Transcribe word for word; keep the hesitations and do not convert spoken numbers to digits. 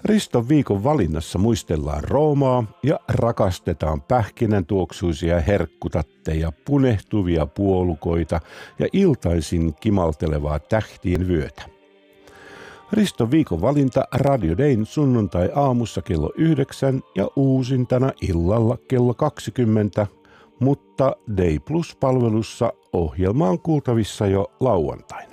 Riston viikon valinnassa muistellaan Roomaa ja rakastetaan pähkinäntuoksuisia herkkutatteja, punehtuvia puolukoita ja iltaisin kimaltelevaa tähtien vyötä. Riston viikon valinta Radio Dayn sunnuntai aamussa kello yhdeksän ja uusintana illalla kello kaksikymmentä, mutta Day Plus-palvelussa ohjelma on kuultavissa jo lauantaina.